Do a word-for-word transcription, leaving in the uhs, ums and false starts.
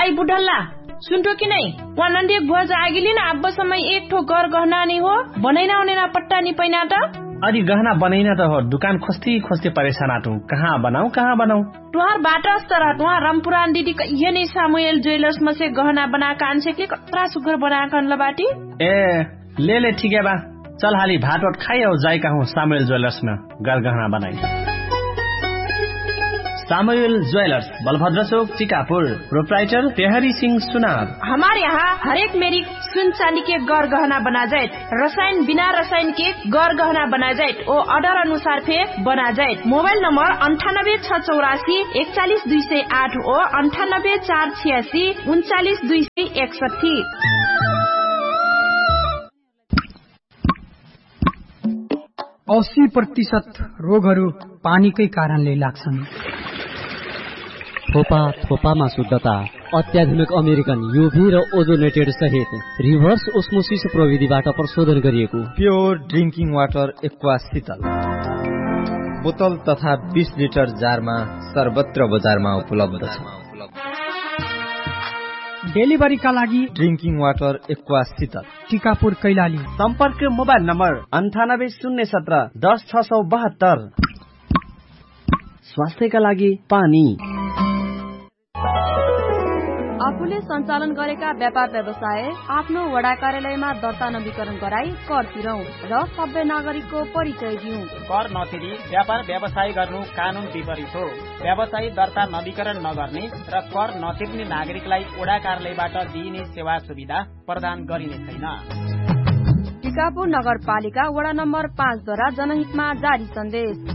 I बुढल्ला सुन्टो कि नै वनन्डे भुवा जागिली न अब समय एक ठो घर गहना नि हो बनैना उनेना पट्टा नि पैना त अरे गहना बनैना त हो दुकान खोस्ती खोस्ती परेशान आटू कहाँ बनाऊ कहाँ बनाऊ तुहार बाटा अस्तर तुहार रामपुरान दीदी ये नै सामुएल ज्वेलर्स में से गहना बना कान से के कतरा सुगर बना कान लबाटी ए ले ले ठीक है बा चल हाली भात वाट खाई और जाई कहूँ सामुएल ज्वेलर्स में गर गहना बनाई सामुएल ज्वेलर्स बलभद्र चौक टीकापुर प्रोप्राइटर तेहरी सिंह सुनार। हमारे यहाँ हरेक मेरी सुन चांदी के गौर गहना बना जाए रसायन बिना रसायन के गौर गहना बना जाए ओ ऑर्डर अनुसार फे बना जाए। मोबाइल नंबर अंठानब्बे छह चौरासी इकतालीस दुई सौ आठ ओ अंठानब्बे चार छियासी उनचालीस दुई सौ इकसठी। अस्सी प्रतिशत रोगहरू पानीकै कारणले लाग्छन्। थोपा थोपामा शुद्धता अत्याधुनिक अमेरिकन यूभी र ओजोनेटेड सहित रिभर्स ओस्मोसिस प्रविधिबाट प्रशोधन गरिएको प्योर ड्रिंकिङ वाटर एक्वा शीतल बोतल तथा बीस लिटर जारमा सर्वत्र बजारमा उपलब्ध छ। डेलिभरीका लागि ड्रिंकिङ वाटर एक्वा शीतल टीकापुर कैलाली। सम्पर्क मोबाइल नम्बर अन्ठानब्बे शून्य सत्र दस छ सौ बहत्तर। स्वास्थ्यका लागि पानी आफूले सञ्चालन गरेका व्यापार व्यवसाय आफ्नो वडा कार्यालयमा दर्ता नवीकरण गराई कर तिरौं र सबै नागरिकको परिचय दिउँ। कर नतिरी व्यापार व्यवसाय गर्नु कानून विपरीत हो। व्यवसायी दर्ता नवीकरण नगर्ने र कर नतिर्ने नागरिकलाई वडा कार्यालयबाट दिइने सेवा सुविधा प्रदान गरिने छैन। टीकापुर नगरपालिका वडा नम्बर पाँच द्वारा जनहितमा जारी सन्देश।